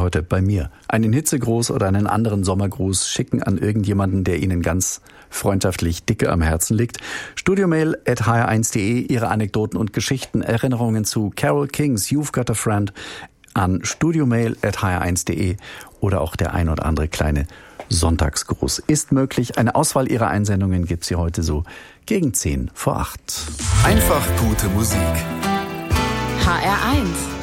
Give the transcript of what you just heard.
heute bei mir. Einen Hitzegruß oder einen anderen Sommergruß schicken an irgendjemanden, der Ihnen ganz freundschaftlich dicke am Herzen liegt. studiomail@hr1.de, Ihre Anekdoten und Geschichten, Erinnerungen zu Carole Kings You've Got a Friend an studiomail@hr1.de oder auch der ein oder andere kleine Sonntagsgruß ist möglich. Eine Auswahl Ihrer Einsendungen gibt's hier heute so gegen 7:50. Einfach gute Musik. HR1